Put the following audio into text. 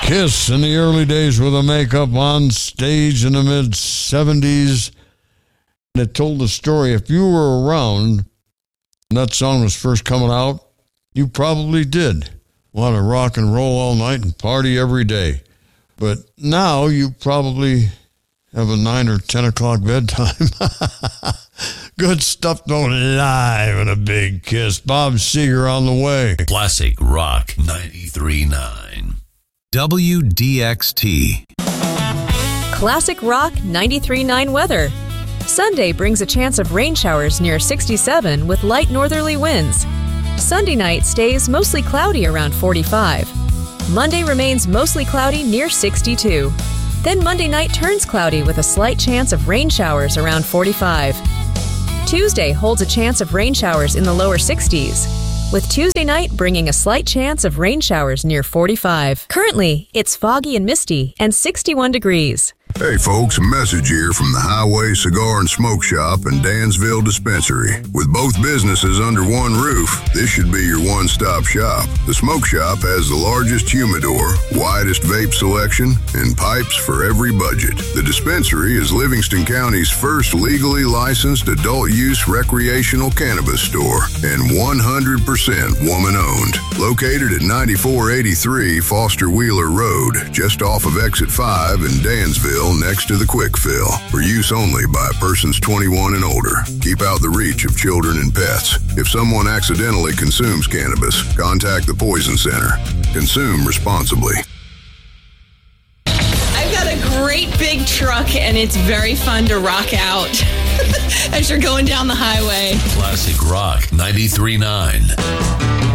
Kiss in the early days with the makeup on stage in the mid-70s. And it told the story. If you were around and that song was first coming out, you probably did want to rock and roll all night and party every day. But now you probably have a 9 or 10 o'clock bedtime. Good stuff don't lie with a big kiss. Bob Seger on the way. Classic Rock 93.9. WDXT. Classic Rock 93.9 weather. Sunday brings a chance of rain showers near 67 with light northerly winds. Sunday night stays mostly cloudy around 45. Monday remains mostly cloudy near 62. Then Monday night turns cloudy with a slight chance of rain showers around 45. Tuesday holds a chance of rain showers in the lower 60s, with Tuesday night bringing a slight chance of rain showers near 45. Currently, it's foggy and misty and 61 degrees. Hey folks, a message here from the Highway Cigar and Smoke Shop and Dansville Dispensary. With both businesses under one roof, this should be your one-stop shop. The Smoke Shop has the largest humidor, widest vape selection, and pipes for every budget. The dispensary is Livingston County's first legally licensed adult-use recreational cannabis store and 100% woman-owned. Located at 9483 Foster Wheeler Road, just off of Exit 5 in Dansville, next to the Quick Fill, for use only by persons 21 and older. Keep out the reach of children and pets. If someone accidentally consumes cannabis, contact the Poison Center. Consume responsibly. I've got a great big truck, and it's very fun to rock out as you're going down the highway. Classic Rock 93.9.